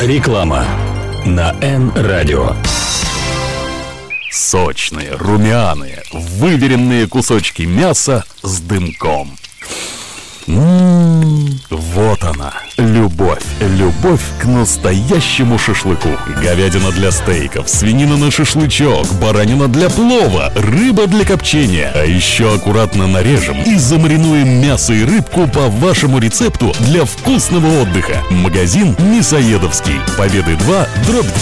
Реклама на Н-радио. Сочные, румяные, выверенные кусочки мяса с дымком. Вот она, любовь. Любовь к настоящему шашлыку. Говядина для стейков, свинина на шашлычок, баранина для плова, рыба для копчения. А еще аккуратно нарежем и замаринуем мясо и рыбку по вашему рецепту для вкусного отдыха. Магазин Мясоедовский. Победы 2, дробь 2.